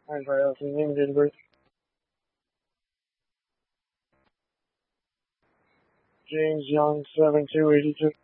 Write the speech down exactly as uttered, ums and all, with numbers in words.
I'm sorry, that's his name, date of birth. James Young, seven two eighty two.